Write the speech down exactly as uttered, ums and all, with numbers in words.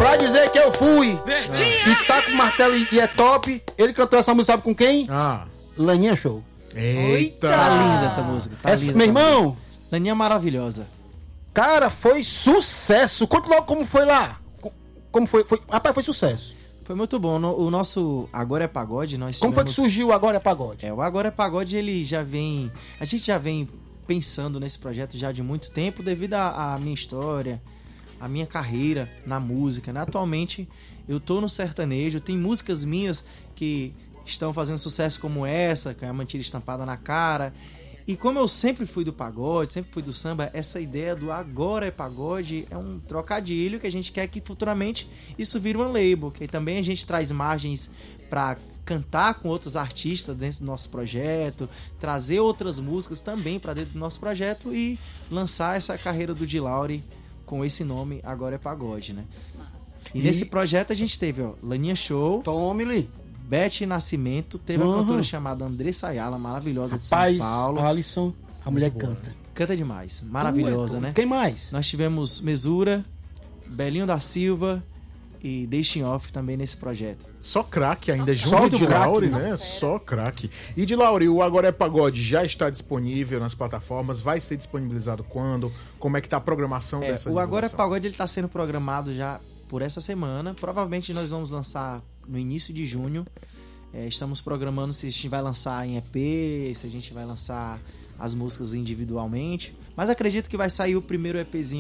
Pra dizer que eu fui. Verdinha. E tá com martelo e é top. Ele cantou essa música, sabe com quem? Ah. Laninha Show. Eita. Tá linda essa música. Tá Essa, linda, meu tá irmão, linda. Laninha maravilhosa. cara, foi sucesso. Conta logo como foi lá. Co- Como foi? foi... Rapaz, foi sucesso. Foi muito bom. No- O nosso Agora é Pagode, nós Como foi que tivemos- surgiu Agora é Pagode? É, o Agora é Pagode, ele já vem... A gente já vem pensando nesse projeto já de muito tempo, devido à à minha história, à minha carreira na música, né? Atualmente, eu tô no sertanejo, tem músicas minhas que estão fazendo sucesso como essa, que é a Mentira Estampada na Cara. E como eu sempre fui do pagode, sempre fui do samba, essa ideia do Agora é Pagode é um trocadilho que a gente quer que futuramente isso vire uma label, que também a gente traz margens para cantar com outros artistas dentro do nosso projeto, trazer outras músicas também para dentro do nosso projeto e lançar essa carreira do Di Lauri com esse nome Agora é Pagode, né? E, E- nesse projeto a gente teve, ó, Laninha Show, Tome-lhe. Beth Nascimento, teve Uhum. uma cantora chamada Andressa Ayala, maravilhosa de Rapaz, São Paulo. Alisson, a mulher que canta. Canta demais, maravilhosa, Ué, né? Quem mais? Nós tivemos Mesura, Belinho da Silva e Deixem Off também nesse projeto. Só craque ainda, Só junto de craque, Lauri, né? né? Só craque. E de Lauri, o Agora é Pagode já está disponível nas plataformas, vai ser disponibilizado quando? Como é que tá a programação É, dessa o Agora é divulgação? Pagode ele tá sendo programado já por essa semana. Provavelmente nós vamos lançar no início de junho. É, estamos programando se a gente vai lançar em E P, se a gente vai lançar as músicas individualmente. Mas acredito que vai sair o primeiro EPzinho